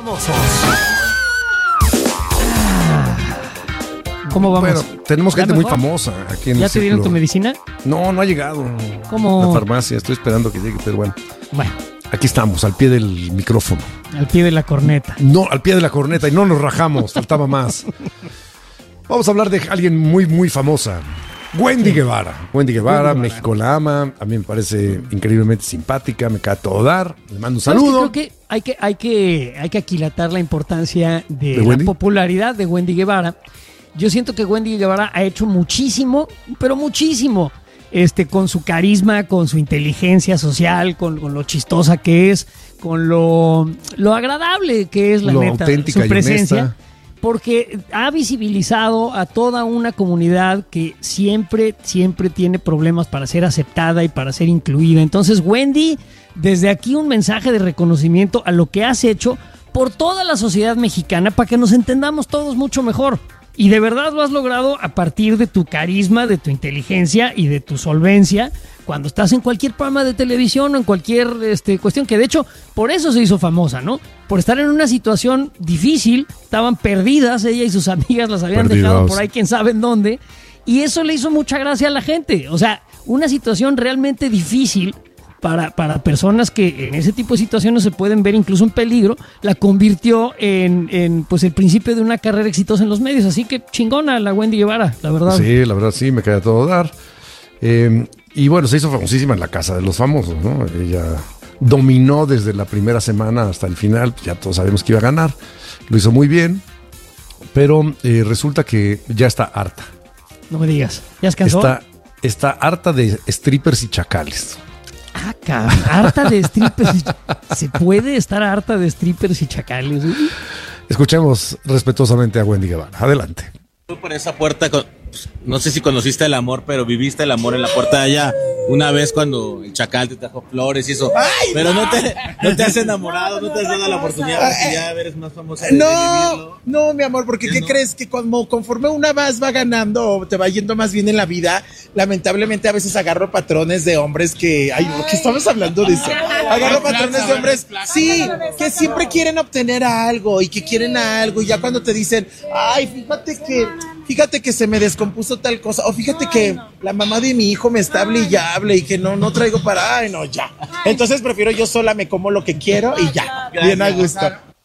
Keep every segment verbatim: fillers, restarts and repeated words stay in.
famosos. ¿Cómo vamos? Bueno, tenemos gente muy famosa aquí en ¿Ya el te dieron círculo. tu medicina? No, no ha llegado. ¿Cómo? La farmacia, estoy esperando que llegue, pero bueno. Bueno, Aquí estamos, al pie del micrófono. al pie de la corneta. No, al pie de la corneta y no nos rajamos, faltaba más. Vamos a hablar de alguien muy, muy famosa. Wendy Guevara. Wendy Guevara, Wendy Guevara. México la ama. A mí me parece increíblemente simpática, me cae a todo dar. Le mando un ¿Sabes qué? saludo. Creo que hay que, hay que, hay que aquilatar la importancia de, ¿De la Wendy? popularidad de Wendy Guevara. Yo siento que Wendy Guevara ha hecho muchísimo, pero muchísimo, este, con su carisma, con su inteligencia social, con, con lo chistosa que es, con lo, lo agradable que es la Lo neta, auténtica su y presencia. honesta. Porque ha visibilizado a toda una comunidad que siempre, siempre tiene problemas para ser aceptada y para ser incluida. Entonces, Wendy, desde aquí un mensaje de reconocimiento a lo que has hecho por toda la sociedad mexicana para que nos entendamos todos mucho mejor. Y de verdad lo has logrado a partir de tu carisma, de tu inteligencia y de tu solvencia cuando estás en cualquier programa de televisión o en cualquier este, cuestión, que de hecho por eso se hizo famosa, ¿no? Por estar en una situación difícil, estaban perdidas, ella y sus amigas las habían Perdidos. dejado por ahí quién sabe en dónde, y eso le hizo mucha gracia a la gente. O sea, una situación realmente difícil para, para personas que en ese tipo de situaciones se pueden ver incluso en peligro, la convirtió en, en pues el principio de una carrera exitosa en los medios. Así que chingona la Wendy Guevara, la verdad. Sí, la verdad sí, me cae a todo dar. Eh, y bueno, se hizo famosísima en la casa de los famosos, ¿no? Ella dominó desde la primera semana hasta el final, ya todos sabemos que iba a ganar, lo hizo muy bien, pero eh, resulta que ya está harta. No me digas, ¿ya descansó? Está, está harta de strippers y chacales. Ah, cabrón, harta de strippers. y- ¿Se puede estar harta de strippers y chacales? Escuchemos respetuosamente a Wendy Guevara. Adelante. Tú por esa puerta, con- pues, no sé si conociste el amor, pero viviste el amor en la puerta de allá. Una vez cuando el chacal te trajo flores y eso. Pero no te, no te has enamorado, no te has dado la oportunidad porque ya eres más famosa de, de No, vivirlo. no, mi amor, porque ¿Qué ¿qué no? crees? Que como conforme una más va ganando o te va yendo más bien en la vida, lamentablemente a veces agarro patrones de hombres que, ay, ¿por qué estamos hablando de eso? Agarro patrones de hombres, sí, que siempre quieren obtener algo y que quieren algo y ya cuando te dicen, ay, fíjate que, fíjate que se me descompuso tal cosa, o fíjate que la mamá de mi hijo me está hable y ya hable y que no, no traigo para, ay, no, ya. Entonces prefiero yo sola me como lo que quiero y ya, bien a gusto.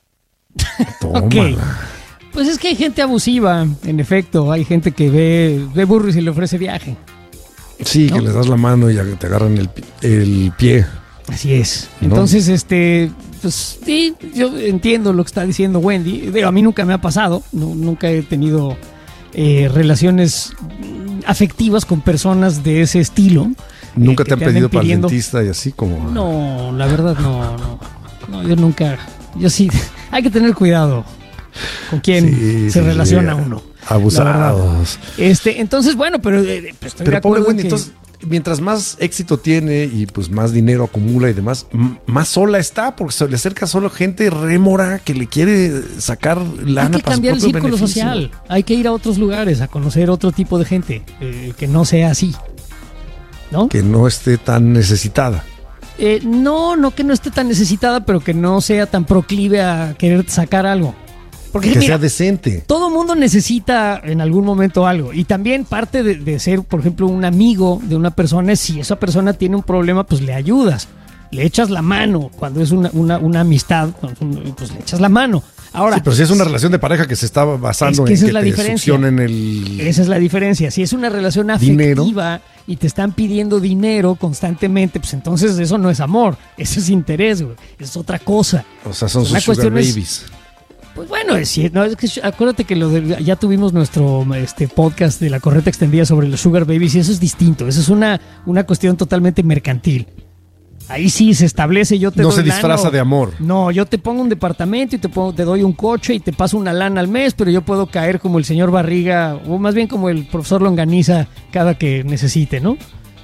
Toma. Ok. Pues es que hay gente abusiva, en efecto. Hay gente que ve, ve burro y se le ofrece viaje. Sí, ¿No? que les das la mano y ya te agarran el, pi- el pie. Así es. ¿No? Entonces, este, pues sí, yo entiendo lo que está diciendo Wendy. Digo, a mí nunca me ha pasado. No, nunca he tenido eh, relaciones mm, afectivas con personas de ese estilo. Nunca eh, te que han pedido anden para el pidiendo- dentista y así como... No, la verdad no, no. No, yo nunca. Yo sí. Hay que tener cuidado con quién Sí, se sí, relaciona sí. uno. Abusados. Este, entonces, bueno, pero eh, pues, estoy de Pero pobre acuerdo Wendy, que- entonces, mientras más éxito tiene y pues más dinero acumula y demás, m- más sola está, porque se le acerca solo gente rémora que le quiere sacar lana hay que para su cambiar el propio círculo beneficio. social. Hay que ir a otros lugares a conocer otro tipo de gente eh, que no sea así. ¿No? Que no esté tan necesitada. Eh, no, no que no esté tan necesitada, pero que no sea tan proclive a querer sacar algo. Porque Que mira, sea decente. todo mundo necesita en algún momento algo. Y también parte de, de ser, por ejemplo, un amigo de una persona es si esa persona tiene un problema, pues le ayudas. Le echas la mano. Cuando es una, una, una amistad, pues le echas la mano. Ahora, Sí, pero si es una relación de pareja que se está basando Es que en esa que es la te diferencia. succionen el... esa es la diferencia. Si es una relación Dinero. afectiva y te están pidiendo dinero constantemente, pues entonces eso no es amor. Eso es interés, güey. Es otra cosa. O sea, son La sus sugar cuestión es- babies. Pues bueno, es, no, es que acuérdate que lo de- ya tuvimos nuestro este podcast de la correcta extendida sobre los sugar babies y eso es distinto. Eso es una, una cuestión totalmente mercantil. Ahí sí se establece, yo te No doy se disfraza lana, de amor. No, yo te pongo un departamento y te, pongo, te doy un coche y te paso una lana al mes, pero yo puedo caer como el señor Barriga o más bien como el profesor Longaniza cada que necesite, ¿no?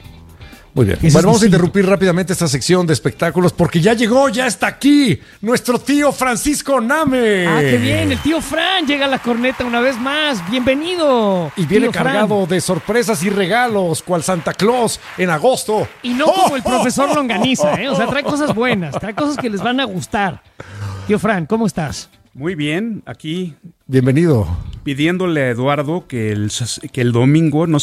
Muy bien. Eso es Bueno, vamos a distinto. interrumpir rápidamente esta sección de espectáculos porque ya llegó, ya está aquí nuestro tío Francisco Name. Ah, qué bien, el tío Fran llega a la corneta una vez más. Bienvenido. Y viene tío Fran. cargado de sorpresas y regalos, cual Santa Claus en agosto. Y no como el profesor Longaniza, ¿eh? O sea, trae cosas buenas, trae cosas que les van a gustar. Tío Fran, ¿cómo estás? Muy bien, aquí Bienvenido. pidiéndole a Eduardo que el, que el domingo no